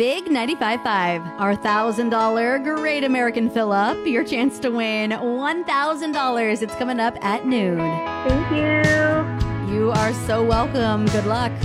Big 95.5. Our $1,000 Great American Fill-Up. Your chance to win $1,000. It's coming up at noon. Thank you. You are so welcome. Good luck.